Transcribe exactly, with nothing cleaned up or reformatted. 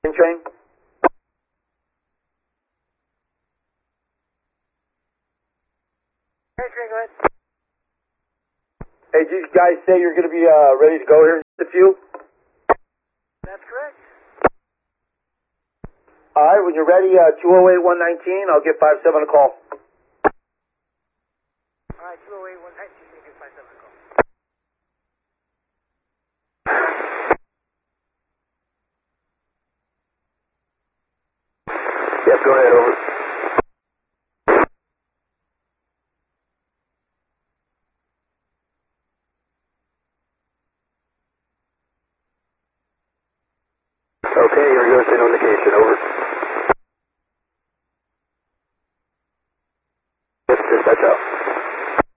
train? Hey, train, go ahead. Hey, did you guys say you're going to be uh, ready to go here in a few? That's correct. All right, when you're ready, uh, two oh eight, one nineteen, I'll get five seven a call. All right, two oh eight, one nineteen, you can find seven a call. Yes, go ahead, over. Okay, you're going to stay on the